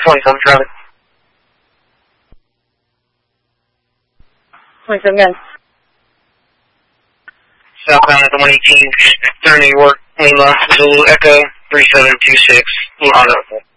27 traffic. 27 again. Southbound at the 118, 30 York, Lima, Zulu Echo, 3726, Lima.